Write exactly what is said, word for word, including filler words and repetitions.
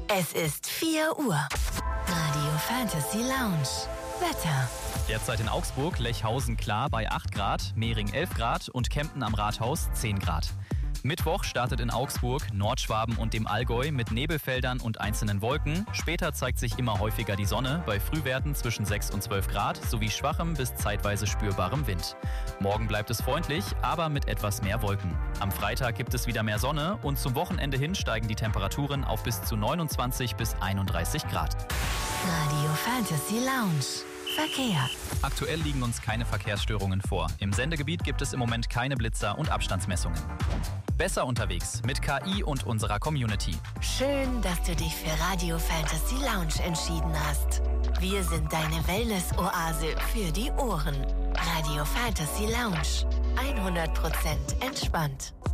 Es ist vier Uhr. Radio Fantasy Lounge. Wetter. Derzeit in Augsburg, Lechhausen klar bei acht Grad, Mehring elf Grad und Kempten am Rathaus zehn Grad. Mittwoch startet in Augsburg, Nordschwaben und dem Allgäu mit Nebelfeldern und einzelnen Wolken. Später zeigt sich immer häufiger die Sonne bei Frühwerten zwischen sechs und zwölf Grad sowie schwachem bis zeitweise spürbarem Wind. Morgen bleibt es freundlich, aber mit etwas mehr Wolken. Am Freitag gibt es wieder mehr Sonne und zum Wochenende hin steigen die Temperaturen auf bis zu neunundzwanzig bis einunddreißig Grad. Radio Fantasy Lounge. Verkehr. Aktuell liegen uns keine Verkehrsstörungen vor. Im Sendegebiet gibt es im Moment keine Blitzer und Abstandsmessungen. Besser unterwegs mit K I und unserer Community. Schön, dass du dich für Radio Fantasy Lounge entschieden hast. Wir sind deine Wellness-Oase für die Ohren. Radio Fantasy Lounge. hundert Prozent entspannt.